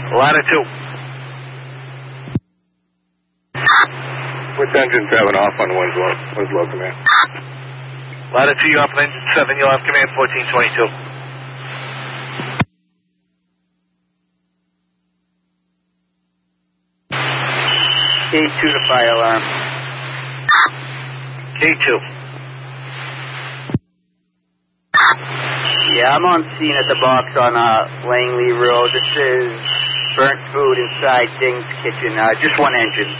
Ladder 2. With engine 7 off on Winslow command. Ladder 2, you're off on engine 7, you'll have command 1422. K2 to fire alarm. K2. Yeah, I'm on scene at the box on Langley Road. This is burnt food inside Ding's kitchen. Just one engine.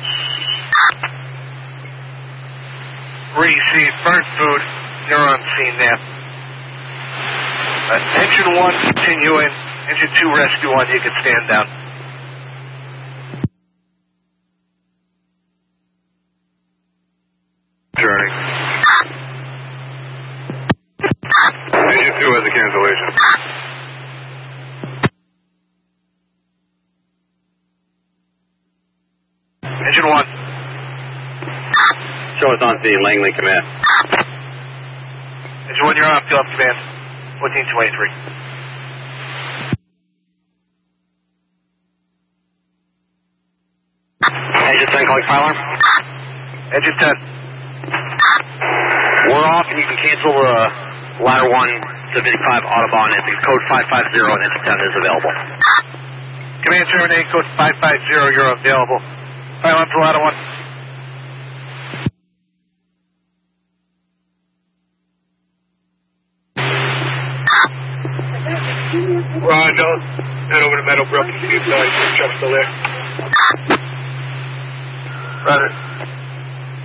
Receive burnt food. You're on scene there. Engine 1, continuing. Engine 2, rescue 1, you can stand down. Journey. Engine 2 has a cancellation. Engine 1. Show us on scene, Langley command. Engine 1, you're off, you'll have command 1423. Engine 10 calling fire alarm. Engine 10. We're off and you can cancel ladder 1 to 55 Audubon. It's code 550 and engine 10 is available. Command terminate, code 550, you're available. Fire alarm for ladder 1. Roger. Head over to Meadowbrook and see if the truck's still there. Roger.